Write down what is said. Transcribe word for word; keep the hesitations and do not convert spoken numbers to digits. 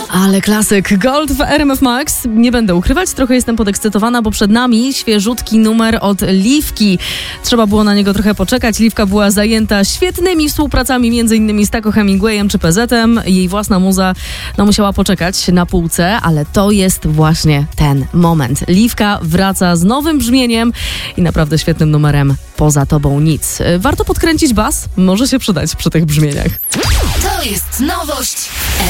Ale klasyk. Gold w R M F Max. Nie będę ukrywać, trochę jestem podekscytowana, bo przed nami świeżutki numer od Liwki. Trzeba było na niego trochę poczekać. Liwka była zajęta świetnymi współpracami, między innymi z Taco Hemingwayem czy P Z-em. Jej własna muza no, musiała poczekać na półce, ale to jest właśnie ten moment. Liwka wraca z nowym brzmieniem i naprawdę świetnym numerem Poza tobą nic. Warto podkręcić bas, może się przydać przy tych brzmieniach. To jest nowość.